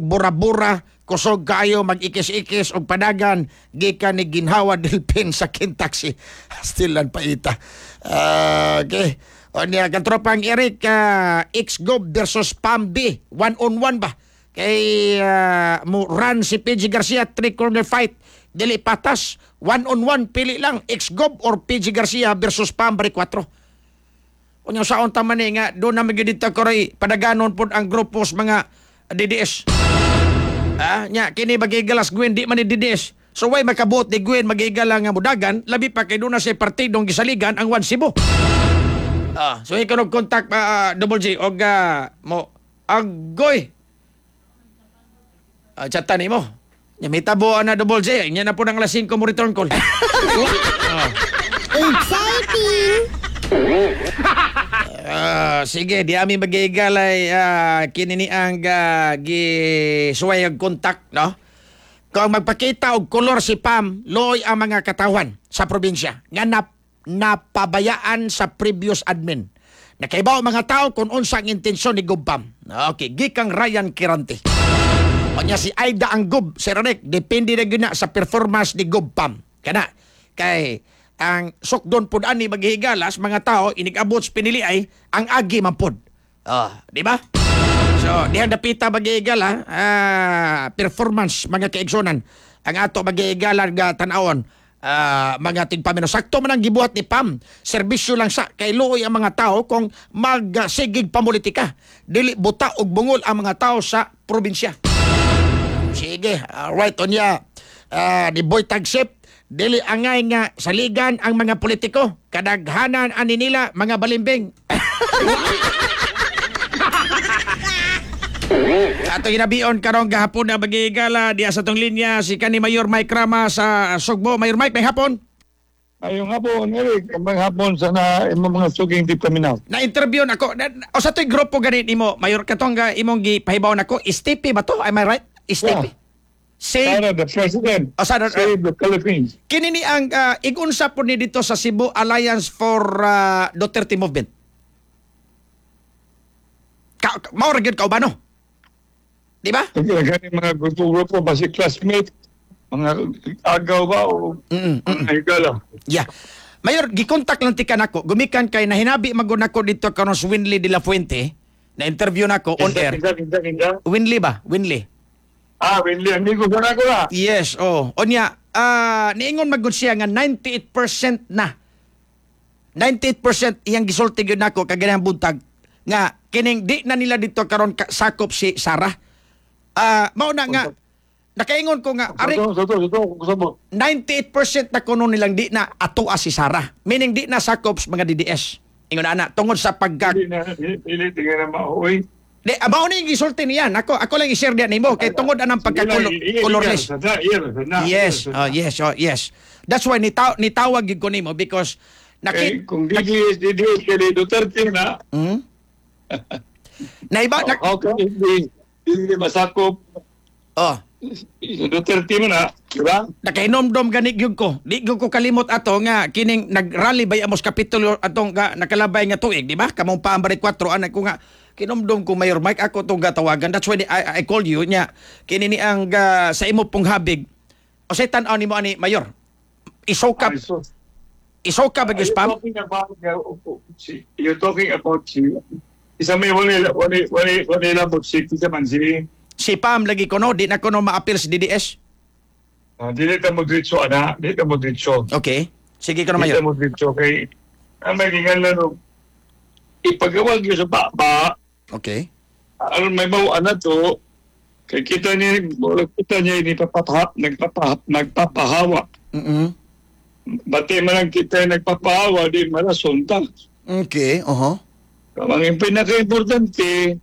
bura-bura, kusog kayo, mag-ikis-ikis o padagan, gikan ni Ginhawa Delpin sa Kintaxi. Stilan paita. Okay. O niya, katropang Eric, X-Gob versus Pambi. One-on-one ba? Kay mo run si PG Garcia, 3-corner fight. Dili patas. One-on-one, pili lang. X-Gob or PG Garcia versus Pambi 4. O niya, saon taman nga, doon na magigita ko rin, padaganon po ang grupos mga DDS. Nya kini magigalas Gwen di man ni DDS. So why makabot ni Gwen magigala nga mudagan labi pa kay doon na sa partidong gisaligan ang One Cebu. So ikaw nag-contact Double J og mo agoy. Chatan ni mo. Nya may tabo na Double J. Nya na po nang lasing ko mo return call. Exciting! Sige, di amin magigalay kinini ang gisuway ang kontak, no? Kung magpakita og kolor si Pam, loy ang mga katawan sa probinsya nga napabayaan sa previous admin. Nakaibaw mga tao kung unsang intensyon ni Gob Pam. Okay, gikang Ryan Kirante. O niya si Aida ang Gob, Sir Rick, depende na gina sa performance ni Gob Pam. Kana, kay ang sukdon pod ani maghigalas mga tao inigabot sa pinili ay ang agi man pod. Di ba? So, dihan dapita maghigala performance mga kaigsonan. Ang ato maghigalan nga tan-awon mga tigpamino. Sakto man ang gibuhat ni Pam. Serbisyo lang sa kay luoy ang mga tao kung magsigig pamulitika. Dili buta og bungol ang mga tao sa probinsya. Sige, right on ya. Ni Boy Tagsip dili angay nga saligan ang mga politiko. Kadaghanan ani nila mga balimbing. Ato ginabion karong gahapon na magigala diya sa tong linya si kanhi Mayor Mike Rama sa Sugbo. Mayor Mike, may hapon. Ayong hapon, Eric. May hapon sana imong mga suging tip kami na. Na-interview nako. O sa to'y grupo ganit nimo, Mayor katong imong gipahibaw nako, Stippy ba to? Am I right? Stippy. Yeah. Save Sana the President. Save the Philippines. Kini ni ang igunsa po ni dito sa Cebu Alliance for Duterte Movement. Mao ra gyud ka ba no? Di ba? Kaya mga grupo-grupo ba si classmate, mga agaw ba o mga higala. Yeah. Mayor, gikontak lang tika nako. Gumikan kay nahinabi magud nako dito karon sa Winley de la Fuente. Na interview nako on air. Winley ba? Winley. Winley, amigo ko na ko na. Yes, Onya, niingon magud siya nga 98% na. 98% iyang gisulti gyud nako kaganang buntag nga kining di na nila dito karon sakop si Sarah. Mao na nga nakaingon ko nga ari 98% na kuno nilang di na atoa si Sarah. Meaning di na sakop sa mga DDS. Ingon ana tungod sa pagka Dili tingala mauwi. Di, abaw na yung gisulti niyan. Ako lang i-share diyan nimo kay tungod anang pagka-colorless. Yes. Yes. That's why nitawag gyud ko nimo because kung DDS kay Duterte na. Naiba Hindi masakop. Duterte mo na, di ba? Nakainomdom gani gyud ko. Di gyud ko kalimot ato nga kining nag-rally bay amos kapitulo atong nakalabay nga tuig, di ba? Kamong paambarit 4 anak ko nga kinomdom ko Mayor Mike ako tong gatawagan. That's why I call you nya kini ni ang sa imo pong habig. O say tan-aw nimo ani Mayor. Isoka ba gyud spam? You're talking about isa may wala labot si man si Si Pam lagi ko no, di na ko no ma-appeal sa DDS. Dili ka mo diretso ana, dili ka mo diretso. Okay. Sige ko na Dili Mayor. ka mo diretso kay ang maging ano ipagawag yo sa baba. Okay. Aron may mao to kay kita niya ini nagpapahawa. Bati man lang kita nagpapahawa di malasunta. Okay, Ang pinaka-importante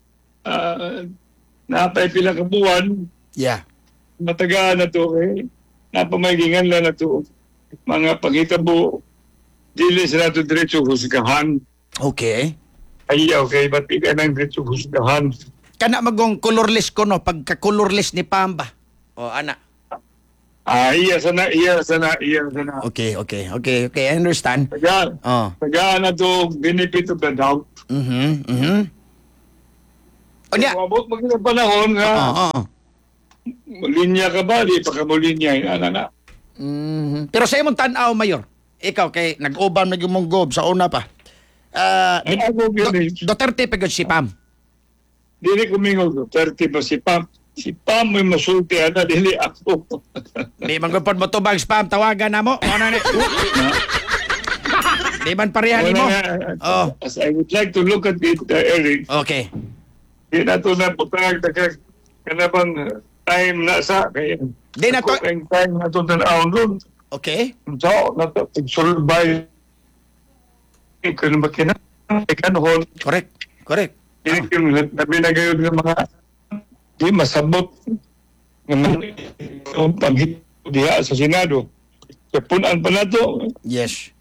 napay pila ka buwan Yeah. matagaan na to napamagingan lang na to mga pangitabo dili sila to diretso husgahan. Okay. Ayaw kay ba't ka ng diretso husgahan. Kana magong colorless ko no, pagka-colorless ni Pamba. O ana. Iya sana. Okay. I understand. Tagaan na to benefit of the doubt. Unya. Abot maging panahon nga, Oo. linya ka ba? Di pa ka mo linya. Na. Pero sa imong tan-aw, Mayor, ikaw kay nag-uban na yung mong gob sa una pa. Ay, ako yun eh. Duterte pagod si Pam. Dili ko mingol, 30 pa si Pam. Si Pam may masulti, dili ako. Di man gupon mo tubag spam, tawagan na mo. Ano na? Di man parehan mo. Oh. As I would like to look at it, Eric, Okay. di na ito na putang kanabang time na sa kaya. Di na to- Ang time na ito na doon. Okay. So, na ito, pag-survive. Kano ba kinahon? Correct. Correct. Hindi yung labi na gayon ng mga di masabot ng paghit diha sa Senado. Kapunan pa na to, Yes.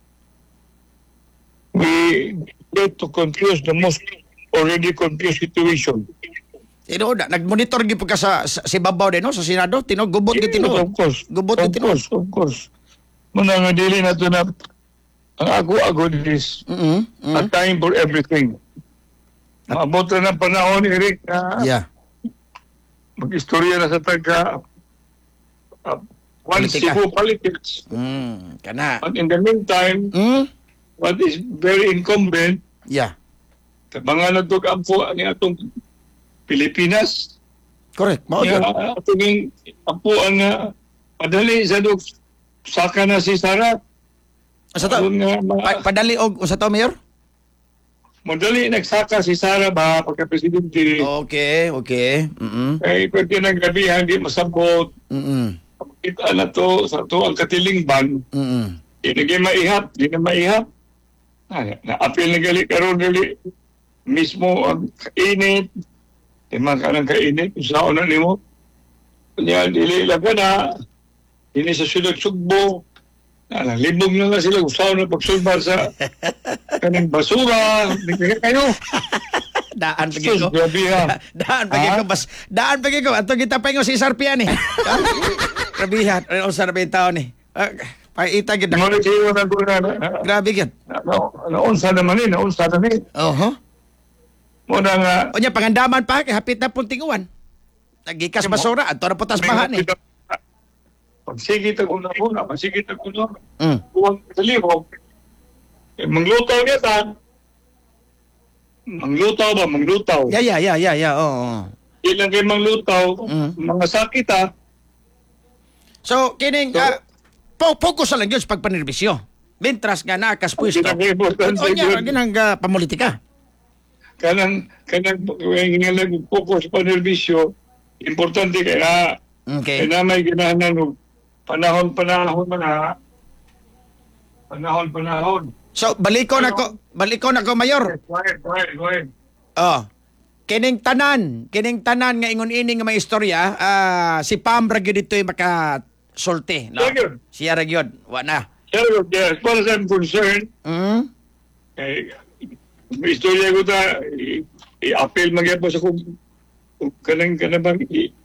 we get to confuse the most already confused situation. Tinuod, nag-monitor gyud ka sa si Babaw din no sa Senado, gubot gyud tinuod. Of course. Gubot Of gyud tinuod. course, of course. Muna nga dili na to na ang ako is a time for everything. Maabot na ng panahon, Eric, na Yeah. mag-istorya na sa taga one Politika. Cebu politics. Kana. But in the meantime, what is very incumbent, Yeah. tabangan na ito kampo ang atong Pilipinas. Correct. Mao Nga, gyud. atong ampo ang padali sa dog saka na si Sara. Sa to. Aron nga Padali og sa to, Mayor? madali nagsaka si Sara ba pagka-presidente. Okay, okay. Kaya pwede nang gabihan, di masabot. Kita na to sa to ang katilingban. Di na maihap, di na maihap. Na-apil na gali, karon gali. Mismo ang kainit. Di man ka ng kainit. Saan na ni mo? Kanya, dili lang ka na. Hindi sa sulag sugbo. Libog na nga sila. Usaw na pagsulbar sa kanang basura. Di ka kayo. Daan pagi ko. Sus, grabe ha. Daan pagi ko daan pagi ko. Ato kita pa si Sarpian ni. Grabihan, ano sa rabing tao ni. Paita gid. Muna siya na doon na. Grabe gid. Naunsa naman eh. Naunsa naman eh. Muna nga. Unya pangandaman pa kay hapit na puntinguan. Nagikas basura adto na putas bahan ni. Pagsigit ako na muna. Pagsigit ako na. Buwang sa lihok. Manglutaw niya ta. Manglutaw ba? Manglutaw. Yeah. Oo. Ilang kayo manglutaw. Mga sakit ha. So kining focus na lang yun sa pagpanerbisyo. Mintras nga nakas pwesto. Unya ginang pamulitika. Kanang focus pa nervisyo. Importante kaya Okay. kaya may ginahanan ng panahon man ha. Panahon. So baliko na ko Mayor. Go ahead. Oh. Kining tanan nga ingon ini nga may istorya, si Pam ra gyud ditoy makasulti, no? Siya gyud. Siya ra gyud, wa na. Sir, as far as I'm concerned, may istorya ko ta, i-appeal magyapos ako kanang bang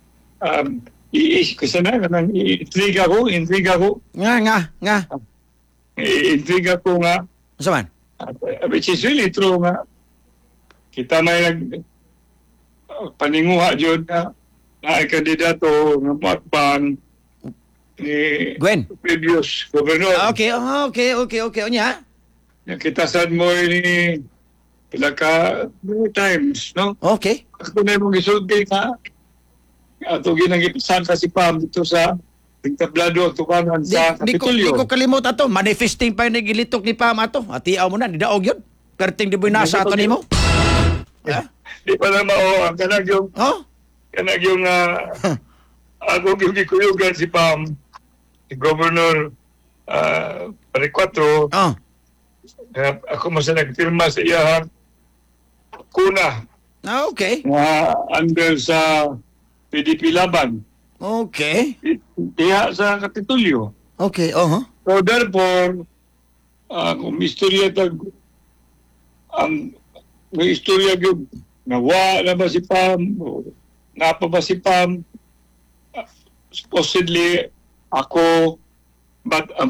kasi na kanang intriga ko. Nga. Intriga ko nga. Unsa man? Which is really true nga. Kita may paninguha dyan na ay kandidato ng matbang ni Gwen. previous governor. Okay. Unya. Kita sad mo ni pila ka many times, no? Okay. Ako na mong isulti nga ato ginangipisan si Pam dito sa tablado tubangan sa Di Kapitolyo. ko kalimot ato. Manifesting pa ni gilitok ni Pam ato. Atiaw mo na, di daog yun. Perting di binasa ato nimo. Di pa na mao ang kanag yung ako yung gikuyugan si Pam, si Governor Paricuatro. Ako mas nagpirma sa iyahang kuna Okay. na under sa PDP Laban. Okay. Diha sa Kapitolyo. Okay, So therefore, kung istorya ang may istorya yung nawa na ba si Pam, o napa ba si Pam, supposedly ako, but ang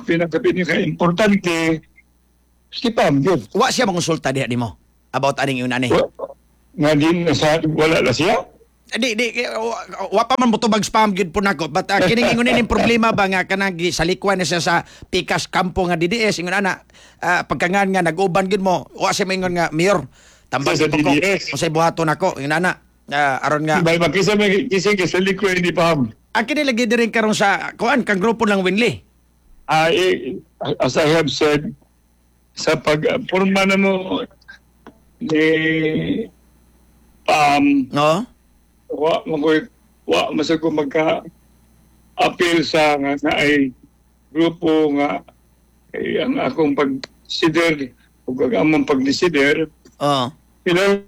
pinaka-importante, si Pam yun. Wa siya mangonsulta diha nimo about aning yun ani. nga din sa wala na siya. Wa pa man mo tubag spam gyud po nako. But kining ingon ning problema ba nga kanang gisalikwan na siya sa pikas kampo nga DDS ingon ana pagkangan nga nag-uban gyud mo. Wa siya maingon nga mayor. Tambal Sa ko ko. DDS. Unsay buhaton nako ingon ana. Aron nga May makisa may kising sa likod hindi paham. kini lagi din karon sa kuan kang grupo lang Winley. As I have said, sa pag-forma na mo ni No? wa masag ko magka-appeal sa nga ay grupo nga ang akong pag-consider o among pag-consider Oh. sila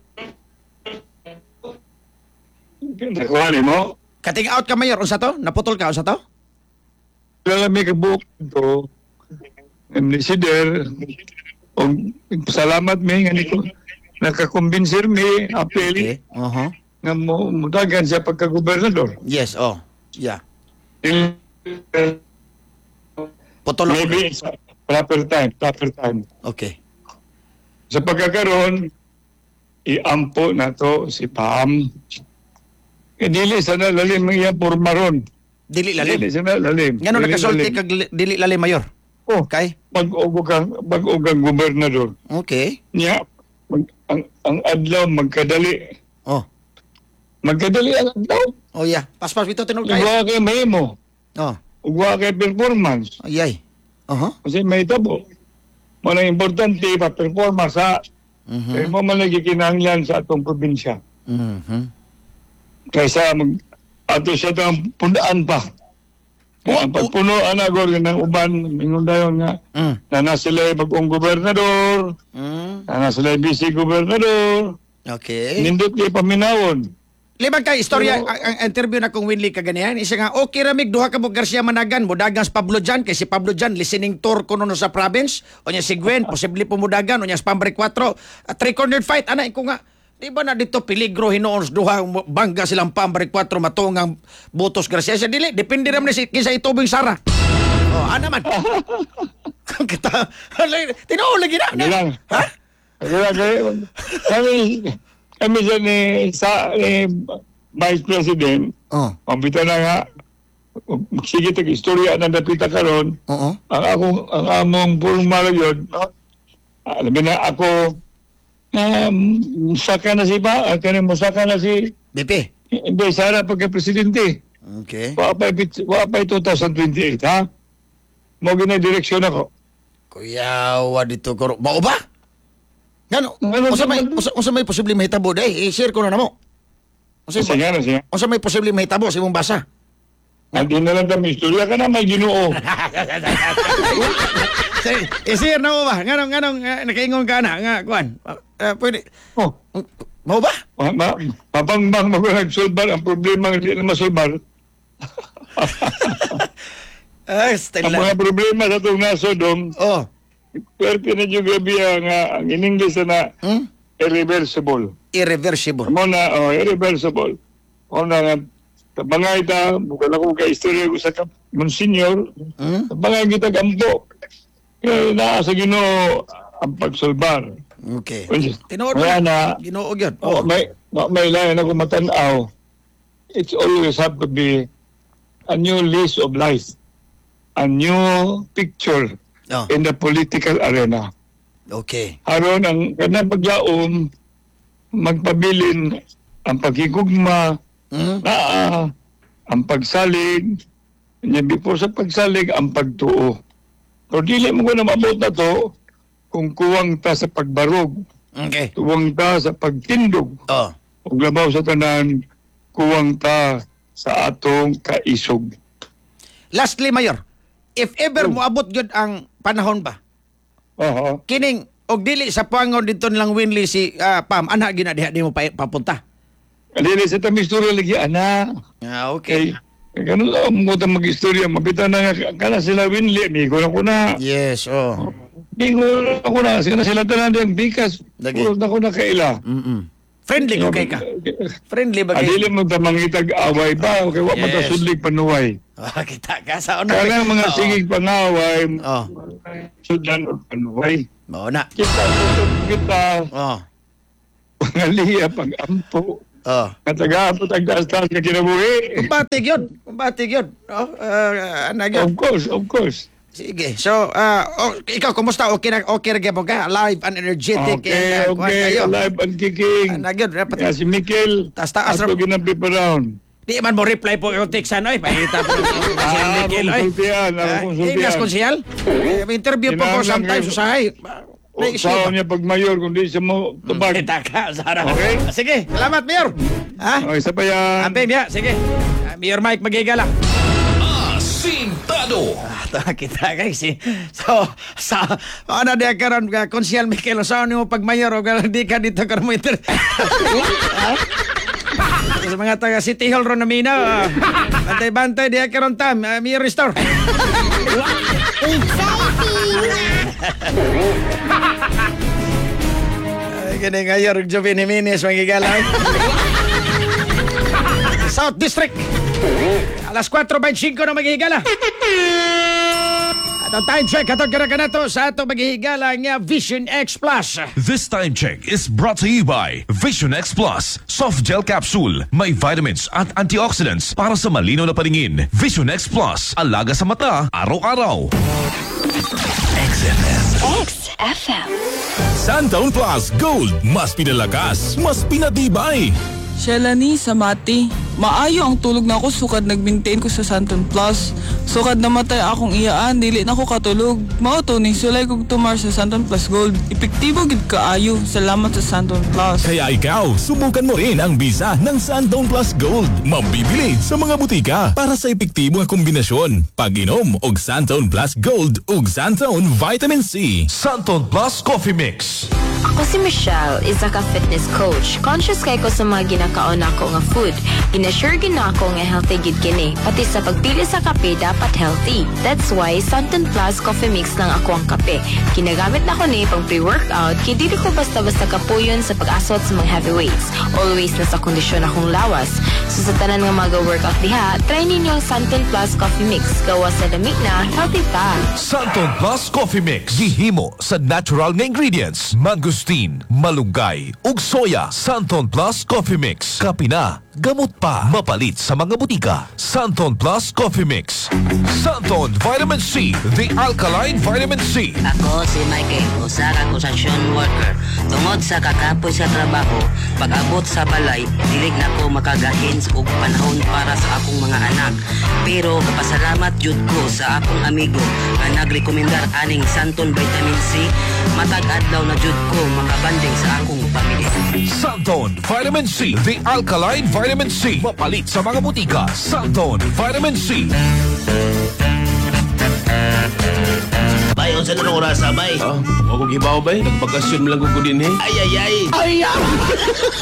nakuha ni mo Kating out ka mayor unsa to? Naputol ka unsa to? sila may kabuok to consider o salamat may nga nito nakakumbinser may appeal Uh-huh. nga mo mutagan siya pagka-gobernador. Yes, oh. Yeah. Putol ako. Maybe sa proper time. Okay. Sa pagkakaroon, iampo na to si Pam. Dili sana lalim ang iyang porma ron. Dili lalim. Dili sana lalim. Ngano Dili nakasulti lalim. kag dili lalim mayor? Oh, Okay. mag-ugang gobernador. Okay. Niya, ang adlaw magkadali. Oh. Magkadali ang adlaw. Oh yeah. Paspas bito tinud kay. Ugwa kay mahimo. Oh. Ugwa kay performance. Ayay. Uh-huh. Kasi may tabo. Mga importante pa performance sa kaya mo man lagi kinahanglan sa atong probinsya. Mhm. Kaysa ato siya tang pundaan pa. Ang pagpuno anagor ng uban mingon dayon nga na sila bagong gobernador, na sila vice gobernador. Okay. Nindot kay paminawon. Limang kay istorya Pero- ang interview na kong Winley kaganihan. Isa nga okay ramig duha ka mo Garcia Managan mudagan sa Pablo Jan kay si Pablo Jan listening tour kuno no sa province o niya si Gwen posible pumudagan o niya sa Pambre 4 three-cornered fight ana ko nga di ba na dito peligro hinoon sa duha bangga silang Pambre 4 matungang Butos Garcia siya dili depende ra man si kinsa itubing Sara. Oh ana man. Kita tinuod lagi na. Bilang. Ha? Kaya kami dyan sa Vice President, Oh. mabita na nga, sige tag istorya na napita karon Oo. ang among formal yun, no? Alam mo na ako, musaka na si musaka na si BP. Inday Sara pagka-presidente. Okay. Wapay 2028, ha? Mo ginadireksyon ako. Kuya, wa dito ko. Mao ba? Ngano? Ngano Unsa may posible mahitabo day? I-share ko na namo. Unsa Siya. may posible mahitabo sa imong basa? Hindi na lang kami istorya ka na may ginoo. I-share na mo ba? Nganong nakaingon ka na nga kuan. Pwede. Oh, Mao ba? mapangbang mag-solbar ang problema hindi na masolbar. Ay, Ang Stella. mga problema sa itong nasodong, Oh. pwerte na yung gabi ang in English na Hmm? irreversible. Irreversible. Mo na, irreversible. O na nga, tabangay ta, bukan ako ka-istorya ko sa Monsignor, Hmm? tabangay kita gampo. Kaya naa sa Ginoo ang pagsolbar. Okay. Well, Tinuod kaya na. na, Ginoo gyud. oh, may layan ako matanaw. It's always have to be a new lease of life. A new picture Oh. in the political arena. Okay. Aron ang kanang paglaom magpabilin ang paghigugma, Hmm? ang pagsalig, and before sa pagsalig ang pagtuo. Pero dili mo ko na mabot na to kung kuwang ta sa pagbarog, Okay. kuwang ta sa pagtindog, Oh. ug labaw sa tanan, kuwang ta sa atong kaisog. Lastly, Mayor, if ever moabot gyud ang panahon ba, Oo. kining og dili sa pangon dito nilang Winley si Pam, ana gina diha di mo papunta. Dili sa tamistura lagi, ana. Ah, Okay. Ganun lang mo ta mag-istorya. Mabita na nga, kana sila Winley, amigo na ko na. Yes, oh. Amigo na ko na. Sila tanan yung bikas. Lagi. Puro na ko na kaila. Friendly ko kay ka. Friendly ba kay? Adili mo ta mangitag away ba? Okay, wa Yes. matasudlig panuway. Ah, kita ka sa una. Kaya mga sigig pangaway, Oh. sudan o panuway. Mao na. Kita, kita, Oh. pangaliya, pag-ampo. Oh. Katagaapot ang taas-taas ka kinabuhi. Kumbatig yun. Oh, Of course. Sige. So, ikaw, kumusta? Okay na mo ka? Alive and energetic. Okay, alive and kicking. Nagyod. Kaya si Mikkel, Taas-taas ato ginampi pa round. Di man mo reply po yung text ano eh. Pahita po yung Konsultiyan, konsultiyan. Ingas konsyal. Interview po ko Kailangan sometimes lang- sa sahay. Saan niya pag mayor kung di siya mo tubag. Kita ka, Sara. Okay. Sige, salamat, Mayor. Ha? Okay, isa pa yan. Amping, ya. Sige. Mayor Mike, magigala. Asintado. Kita guys eh. So, ano dia karon ka konsyal Mikel saan mo pag mayor o di ka dito karon mo inter. Sa mga taga City Hall ron na mina. Bantay-bantay dia karon tam, Mayor Restore. Gini ngayon, Jovini Minis, magigala. South District. Alas 4:25 na maghihigala. At ang time check, katong kanato sa ato maghihigala nga Vision X Plus. This time check is brought to you by Vision X Plus Soft Gel Capsule. May vitamins at antioxidants para sa malinaw na paningin. Vision X Plus. Alaga sa mata, araw-araw. XFM. Santon Plus Gold. Mas pinalakas, mas pinatibay. Shelani sa Mati. Maayo ang tulog na ako sukad nag-maintain ko sa Santon Plus. Sukad namatay akong iyaan, dili na ko katulog. Mao to ning sulay kog tumar sa Santon Plus Gold. Epektibo gid kaayo. Salamat sa Santon Plus. Kaya ikaw, subukan mo rin ang bisa ng Santon Plus Gold. Mabibili sa mga butika para sa epektibong kombinasyon. Pag-inom og Santon Plus Gold ug Santon Vitamin C. Santon Plus Coffee Mix. Ako si Michelle, isa ka fitness coach. Conscious kay ko sa mga ginakaon ako nga food. Ina-sure gina ako nga healthy gid kini. Pati sa pagpili sa kape dapat healthy. That's why Santon Plus Coffee Mix lang ako ang kape. Ginagamit na ko ni pang pre-workout kay dili ko basta-basta kapuyon sa pag-asot sa mga heavyweights. Always nasa kondisyon akong lawas. So sa tanan nga mag-workout diha, try ninyo ang Santon Plus Coffee Mix. Gawa sa lamig na, healthy pa. Santon Plus Coffee Mix. Gihimo sa natural na ingredients. Mangustin, malunggay, ug soya. Santon Plus Coffee Mix. Kape na, gamot pa. Mapalit sa mga butika. Santon Plus Coffee Mix. Santon Vitamin C. The Alkaline Vitamin C. Ako si Michael, usa ka construction worker. Tungod sa kakapoy sa trabaho, pag-abot sa balay, dili na ko makagahins og panahon para sa akong mga anak. Pero kapasalamat jud ko sa akong amigo nga nagrekomendar aning Santon Vitamin C. Matag adlaw na jud ko makabanding sa akong pamilya. Santon Vitamin C. The Alkaline Vitamin C. Mapalit sa mga butika. Santon Vitamin C. Bay, unsa na nung oras, bay? Ako gibaw bay, nagbakasyon lang ko din eh. Ay!